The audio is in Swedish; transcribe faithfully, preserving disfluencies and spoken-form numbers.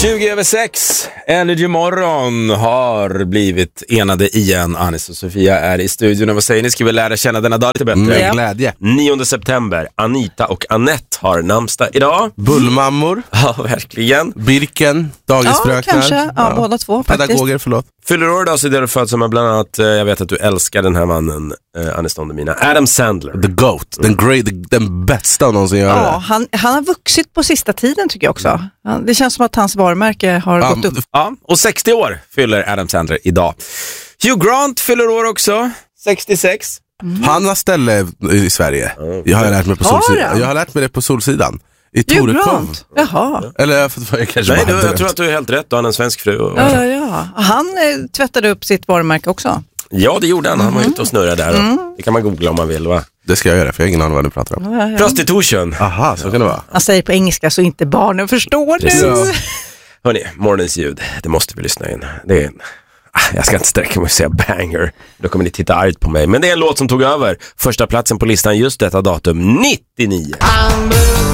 tjugo över sex, Energy Morgon har blivit enade igen. Anis och Sofia är i studion och vad säger ni? Ska vi lära känna denna dag lite bättre? Med mm, glädje. nionde september, Anita och Annette har namnsdag idag. Bullmammor. Ja, verkligen. Birken, dagisfröknar. Ja, kanske. Ja, ja. Båda två faktiskt. Pedagoger, förlåt. Fyller år idag så det är du född som är bland annat, jag vet att du älskar den här mannen, eh, Anis Don Demina, Adam Sandler. The GOAT, den great, den bästa av någonsin gör ja, det. han, han har vuxit på sista tiden tycker jag också. Han, det känns som att hans varumärke har um, gått upp. Ja, och sextio år fyller Adam Sandler idag. Hugh Grant fyller år också, sextiosex. Mm. Han har ställe i Sverige. Jag har lärt mig på Solsidan. Jag har lärt mig det på Solsidan. I Torekov. Jaha. Eller jag, jag kanske Nej, bara du, jag tror att du är helt rätt. Du har en svensk fru. Och... Ja, ja, ja. Han eh, tvättade upp sitt varumärke också. Ja, det gjorde han. Han var ute och snurrade där. Mm. Det kan man googla om man vill, va? Det ska jag göra, för jag har ingen aning vad du pratar om. Ja, ja. Prostitution. Aha, så kan det vara. Han säger på engelska så inte barnen förstår det. Hörrni, morgonens ljud. Det måste vi lyssna in. Det är en... Jag ska inte sträcka mig och säga banger. Då kommer ni titta argt på mig. Men det är en låt som tog över första platsen på listan just detta datum, nittionio.